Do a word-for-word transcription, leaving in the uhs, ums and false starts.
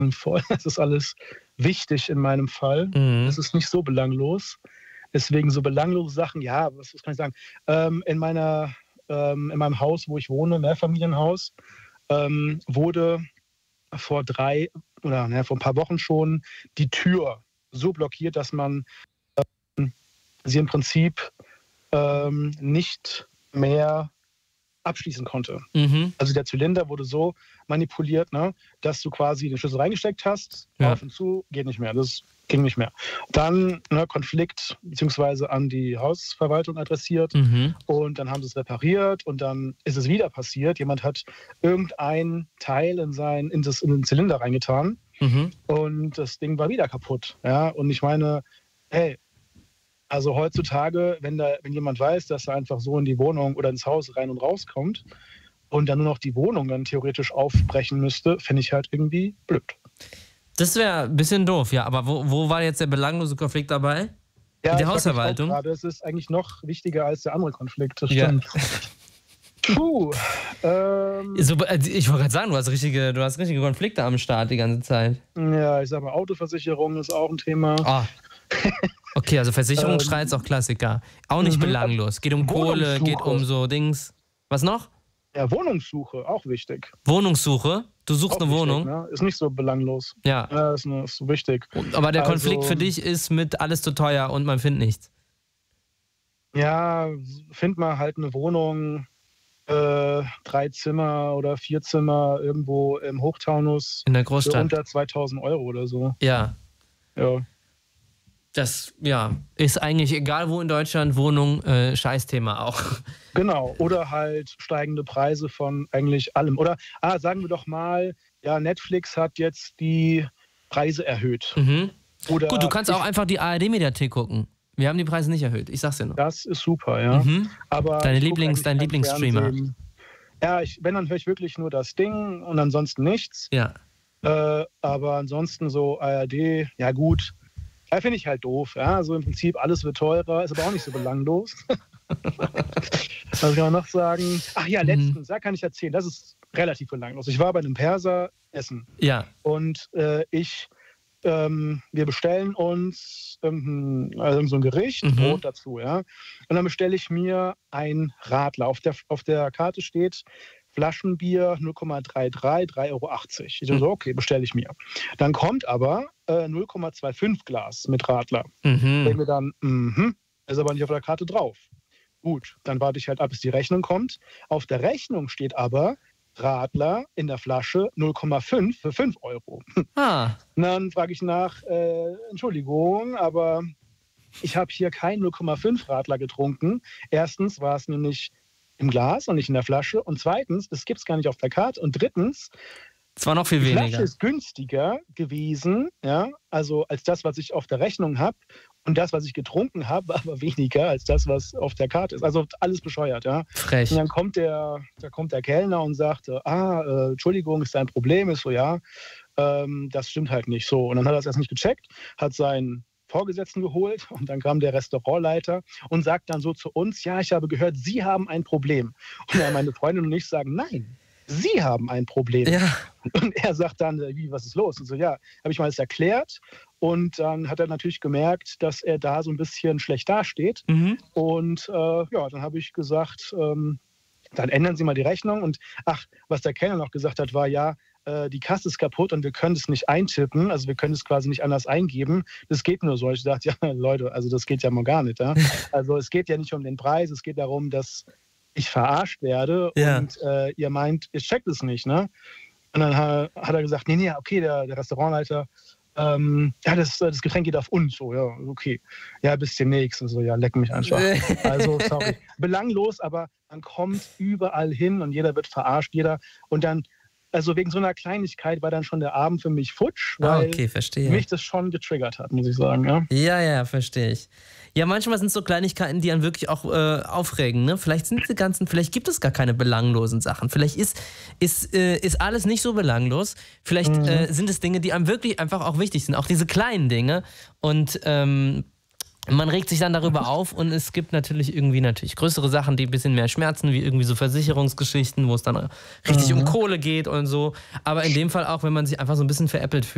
voll. Das ist alles wichtig in meinem Fall. Mhm. Es ist nicht so belanglos. Deswegen so belanglose Sachen, ja, was, was kann ich sagen? Ähm, in, meiner, ähm, in meinem Haus, wo ich wohne, Mehrfamilienhaus, ähm, wurde vor drei oder ne, vor ein paar Wochen schon die Tür so blockiert, dass man ähm, sie im Prinzip ähm, nicht mehr abschließen konnte. Mhm. Also der Zylinder wurde so manipuliert, ne, dass du quasi den Schlüssel reingesteckt hast, Ja. auf und zu, geht nicht mehr. Das ging nicht mehr. Dann ne, Konflikt beziehungsweise an die Hausverwaltung adressiert Mhm. und dann haben sie es repariert und dann ist es wieder passiert. Jemand hat irgendein Teil in, sein, in, das, in den Zylinder reingetan Mhm. und das Ding war wieder kaputt. Ja? Und ich meine, hey, also heutzutage, wenn, da, wenn jemand weiß, dass er einfach so in die Wohnung oder ins Haus rein und rauskommt und dann nur noch die Wohnung dann theoretisch aufbrechen müsste, finde ich halt irgendwie blöd. Das wäre ein bisschen doof, ja. Aber wo, wo war jetzt der belanglose Konflikt dabei? Ja, Mit der ich frag mich Hausverwaltung? auch gerade, es ist eigentlich noch wichtiger als der andere Konflikt, das Ja. stimmt. Puh, ähm, So, also ich wollte gerade sagen, du hast, richtige, du hast richtige Konflikte am Start die ganze Zeit. ja, ich sag mal, Autoversicherung ist auch ein Thema. Ah. Okay, also Versicherungsstreit Ähm, ist auch Klassiker. Auch nicht mhm. belanglos. Geht um Kohle, Wohnungssuche. geht um so Dings. Was noch? Ja, Wohnungssuche, auch wichtig. Wohnungssuche. Du suchst Auch eine wichtig, Wohnung. ne? Ist nicht so belanglos. Ja. Ja, ist, ne, ist so wichtig. Aber der Also- Konflikt für dich ist mit alles zu teuer und man findet nichts. Ja, find mal halt eine Wohnung, äh, drei Zimmer oder vier Zimmer irgendwo im Hochtaunus In der für Großstadt. unter zweitausend Euro oder so. Ja. Ja. Das, ja, ist eigentlich egal wo in Deutschland, Wohnung, äh, Scheißthema auch. Genau, oder halt steigende Preise von eigentlich allem. Oder, ah, sagen wir doch mal, ja, Netflix hat jetzt die Preise erhöht. Mhm. Oder Gut, du kannst ich, auch einfach die A R D-Mediathek gucken. Wir haben die Preise nicht erhöht, ich sag's dir nur. Das ist super, ja. Mhm. Aber Deine ich guck Lieblings- eigentlich dein kein Lieblingsstreamer. Fernsehen. Ja, ich, wenn, dann höre ich wirklich nur das Ding und ansonsten nichts. Ja. Äh, aber ansonsten so A R D, ja gut, ja, finde ich halt doof. Ja, also im Prinzip alles wird teurer, ist aber auch nicht so belanglos. Was kann man noch sagen? Ach ja, letztens, da kann ich erzählen, das ist relativ belanglos. Ich war bei einem Perser essen Ja. und äh, ich, ähm, wir bestellen uns ähm, also so ein Gericht, Mhm. Brot dazu, ja. Und dann bestelle ich mir ein Radler. Auf der, auf der Karte steht Flaschenbier null Komma dreiunddreißig, drei Euro achtzig. Ich so, okay, bestelle ich mir. Dann kommt aber äh, null Komma fünfundzwanzig Glas mit Radler. Mhm. Denke mir dann, mhm, ist aber nicht auf der Karte drauf. Gut, dann warte ich halt ab, bis die Rechnung kommt. Auf der Rechnung steht aber Radler in der Flasche null Komma fünf für fünf Euro. Ah. Und dann frage ich nach, äh, Entschuldigung, aber ich habe hier kein null Komma fünf Radler getrunken. Erstens war es nämlich im Glas und nicht in der Flasche. Und zweitens, das gibt es gar nicht auf der Karte. Und drittens, Es war noch viel die weniger. Flasche ist günstiger gewesen, ja, also als das, was ich auf der Rechnung habe. Und das, was ich getrunken habe, war aber weniger als das, was auf der Karte ist. Also alles bescheuert, ja. Frech. Und dann kommt der, da kommt der Kellner und sagt, ah, äh, Entschuldigung, ist dein Problem? Ist so, ja, ähm, das stimmt halt nicht so. Und dann hat er es erst nicht gecheckt, hat seinen Vorgesetzten geholt und dann kam der Restaurantleiter und sagt dann so zu uns, ja, ich habe gehört, Sie haben ein Problem. Und dann meine Freundin und ich sagen, nein, Sie haben ein Problem. Ja. Und er sagt dann, wie, was ist los? Und so, ja, habe ich mal das erklärt. Und dann hat er natürlich gemerkt, dass er da so ein bisschen schlecht dasteht. Mhm. Und äh, ja, dann habe ich gesagt, ähm, dann ändern Sie mal die Rechnung. Und ach, was der Kellner noch gesagt hat, war ja, äh, die Kasse ist kaputt und wir können es nicht eintippen. Also wir können es quasi nicht anders eingeben. Das geht nur so. Ich dachte, ja, Leute, also das geht ja mal gar nicht. Ja? Also es geht ja nicht um den Preis, es geht darum, dass ich verarscht werde Ja. und äh, ihr meint, ihr checkt es nicht, ne? Und dann hat, hat er gesagt, nee, nee, okay, der, der Restaurantleiter, ähm, ja, das, das Getränk geht auf uns. So, ja, okay. Ja, bis demnächst. Und so, ja, leck mich einfach. Also, sorry. Belanglos, aber man kommt überall hin und jeder wird verarscht, jeder. Und dann, also wegen so einer Kleinigkeit war dann schon der Abend für mich futsch, Ah, weil okay, verstehe. mich das schon getriggert hat, muss ich sagen, ja. Ja, ja, verstehe ich. Ja, manchmal sind es so Kleinigkeiten, die einen wirklich auch äh, aufregen. Ne? Vielleicht sind die ganzen, vielleicht gibt es gar keine belanglosen Sachen. Vielleicht ist, ist, äh, ist alles nicht so belanglos. Vielleicht Mhm. äh, sind es Dinge, die einem wirklich einfach auch wichtig sind. Auch diese kleinen Dinge. Und ähm, man regt sich dann darüber auf und es gibt natürlich irgendwie natürlich größere Sachen, die ein bisschen mehr schmerzen, wie irgendwie so Versicherungsgeschichten, wo es dann richtig Mhm. um Kohle geht und so. Aber in dem Fall auch, wenn man sich einfach so ein bisschen veräppelt fühlt.